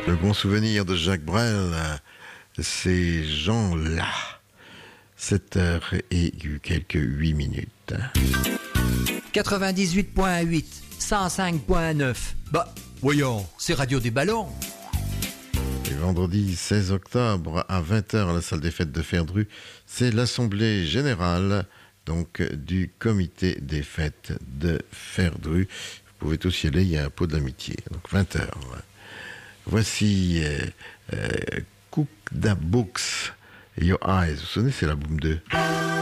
Le bon souvenir de Jacques Brel, ces gens-là. 7h et quelques 8 minutes. 98.8, 105.9. Bah, voyons, c'est Radio des Ballons. Et vendredi 16 octobre à 20h à la salle des fêtes de Ferdru, c'est l'assemblée générale donc, du comité des fêtes de Ferdru. Vous pouvez tous y aller, il y a un pot de l'amitié. Donc 20h. Voici Cook the Books et Your Eyes. Vous vous souvenez, c'est l'album 2.